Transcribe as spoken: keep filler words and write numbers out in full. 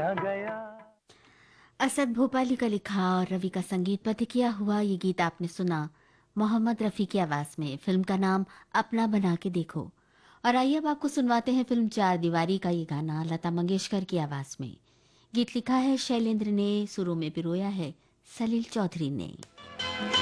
गया। असद भोपाली का लिखा और रवि का संगीतबद्ध किया हुआ ये गीत आपने सुना मोहम्मद रफ़ी की आवाज में। फिल्म का नाम अपना बना के देखो। और आइए अब आपको सुनवाते हैं फिल्म चार दीवारी का ये गाना लता मंगेशकर की आवाज में। गीत लिखा है शैलेंद्र ने, सुरों में पिरोया है सलील चौधरी ने।